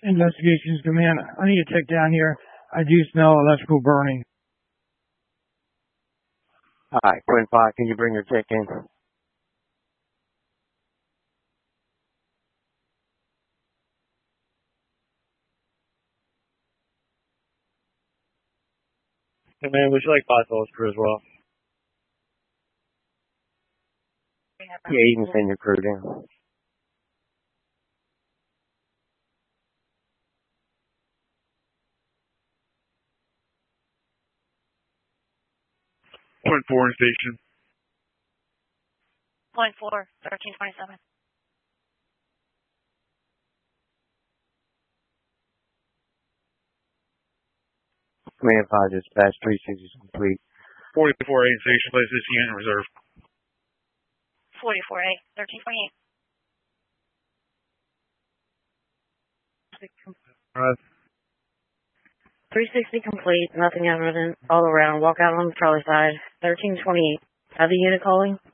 Investigations command. I need to check down here. I do smell electrical burning. Alright, Quinn 5, can you bring your tech in? Hey man, would you like 5 calls crew as well? Yeah, you can send your crew down. Point 4 in station. Point 4, 1327. Command 5 dispatch 360 is complete. 44A in station, place this unit in reserve. 44A, 1328. Alright. 360 complete, nothing evident, all around. Walk out on the Charlie side. 1328. Have the unit calling?